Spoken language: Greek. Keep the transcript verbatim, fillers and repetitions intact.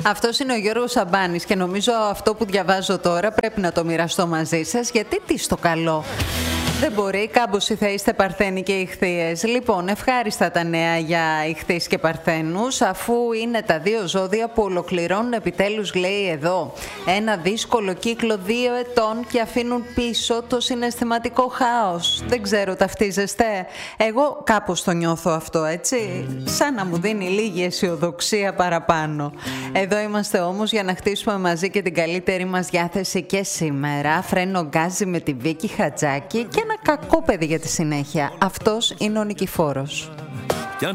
Αυτός είναι ο Γιώργος Σαμπάνης και νομίζω αυτό που διαβάζω τώρα πρέπει να το μοιραστώ μαζί σας, γιατί τι στο καλό. Δεν μπορεί, κάμποσοι θα είστε Παρθένοι και Ιχθύες. Λοιπόν, ευχάριστα τα νέα για Ιχθύες και Παρθένους, αφού είναι τα δύο ζώδια που ολοκληρώνουν επιτέλους, λέει εδώ, ένα δύσκολο κύκλο δύο ετών και αφήνουν πίσω το συναισθηματικό χάος. Δεν ξέρω, ταυτίζεστε? Εγώ κάπως το νιώθω αυτό, έτσι, σαν να μου δίνει λίγη αισιοδοξία παραπάνω. Εδώ είμαστε όμως για να χτίσουμε μαζί και την καλύτερη μας διάθεση και σήμερα. Φρένο γκάζι με τη Βίκη Χατζάκη και ένα κακό παιδί για τη συνέχεια. Αυτός είναι ο Νικηφόρος.